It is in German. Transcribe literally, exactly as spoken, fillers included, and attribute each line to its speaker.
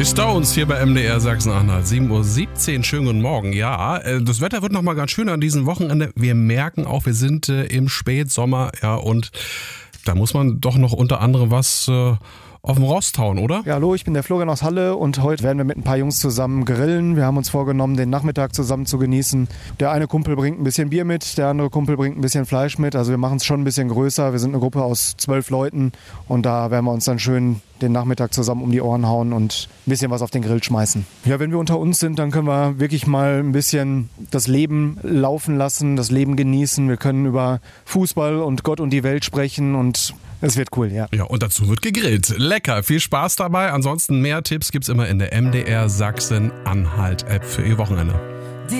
Speaker 1: Die Stones hier bei M D R Sachsen-Anhalt, sieben Uhr siebzehn, schönen guten Morgen. Ja, das Wetter wird nochmal ganz schön an diesem Wochenende. Wir merken auch, wir sind äh, im Spätsommer, ja, und da muss man doch noch unter anderem was äh, auf dem Rost hauen, oder?
Speaker 2: Ja, hallo, ich bin der Florian aus Halle und heute werden wir mit ein paar Jungs zusammen grillen. Wir haben uns vorgenommen, den Nachmittag zusammen zu genießen. Der eine Kumpel bringt ein bisschen Bier mit, der andere Kumpel bringt ein bisschen Fleisch mit. Also wir machen es schon ein bisschen größer. Wir sind eine Gruppe aus zwölf Leuten und da werden wir uns dann schön den Nachmittag zusammen um die Ohren hauen und ein bisschen was auf den Grill schmeißen. Ja, wenn wir unter uns sind, dann können wir wirklich mal ein bisschen das Leben laufen lassen, das Leben genießen. Wir können über Fußball und Gott und die Welt sprechen und es wird cool, ja.
Speaker 1: Ja, und dazu wird gegrillt. Lecker, viel Spaß dabei. Ansonsten mehr Tipps gibt's immer in der M D R Sachsen-Anhalt-App für Ihr Wochenende.